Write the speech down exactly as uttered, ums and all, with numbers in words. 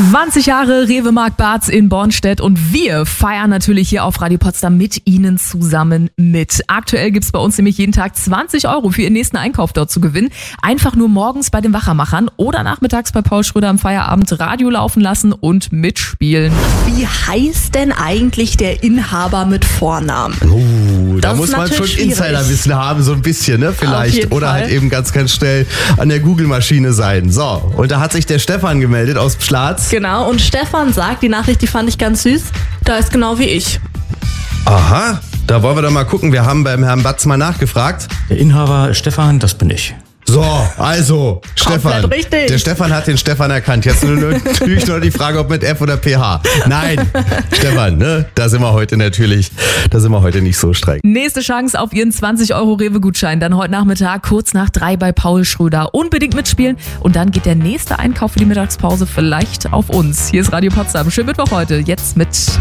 zwanzig Jahre Rewe-Markt Barz in Bornstedt und wir feiern natürlich hier auf Radio Potsdam mit Ihnen zusammen mit. Aktuell gibt's bei uns nämlich jeden Tag zwanzig Euro für Ihren nächsten Einkauf dort zu gewinnen. Einfach nur morgens bei den Wachermachern oder nachmittags bei Paul Schröder am Feierabend Radio laufen lassen und mitspielen. Wie heißt denn eigentlich der Inhaber mit Vornamen? Uh, da Das muss ist man schon natürlich schwierig. Insiderwissen haben, so ein bisschen, ne? Auf Vielleicht. jeden Oder Fall. halt eben ganz, ganz schnell an der Google-Maschine sein. So, und da hat sich der Stefan gemeldet aus Pschlatz. Genau, und Stefan sagt, die Nachricht, die fand ich ganz süß, da ist genau wie ich. Aha, da wollen wir doch mal gucken. Wir haben beim Herrn Batz mal nachgefragt. Der Inhaber Stefan, das bin ich. So, also, Stefan. richtig. Der Stefan hat den Stefan erkannt. Jetzt nur natürlich nur die Frage, ob mit F oder P H. Nein, Stefan, ne? Da sind wir heute natürlich, da sind wir heute nicht so streng. Nächste Chance auf Ihren zwanzig Euro Rewe-Gutschein. Dann heute Nachmittag kurz nach drei bei Paul Schröder. Unbedingt mitspielen und dann geht der nächste Einkauf für die Mittagspause vielleicht auf uns. Hier ist Radio Potsdam. Schönen Mittwoch heute. Jetzt mit